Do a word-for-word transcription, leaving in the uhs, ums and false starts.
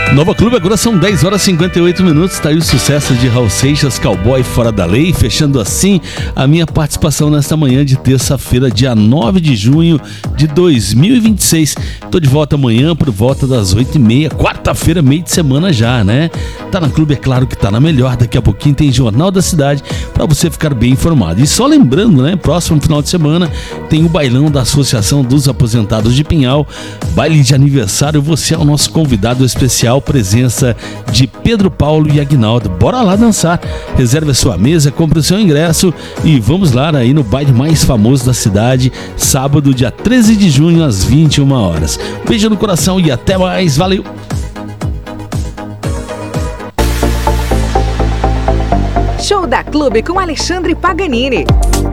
Nova Clube, agora são dez horas e cinquenta e oito minutos. Tá aí o sucesso de Raul Seixas, Cowboy Fora da Lei, fechando assim a minha participação nesta manhã de terça-feira, dia nove de junho de dois mil e vinte e seis. Tô de volta amanhã por volta das oito e meia, quarta-feira, meio de semana já, né? Tá na Clube, é claro que tá na melhor. Daqui a pouquinho tem Jornal da Cidade para você ficar bem informado. E só lembrando, né? Próximo final de semana tem o bailão da Associação dos Aposentados de Pinhal, baile de aniversário. Você é o nosso convidado especial, presença de Pedro Paulo e Aguinaldo. Bora lá dançar. Reserve a sua mesa, compre o seu ingresso e vamos lá aí no baile mais famoso da cidade, sábado, dia treze de junho, às vinte e uma horas. Beijo no coração e até mais. Valeu! Show da Clube com Alexandre Paganini.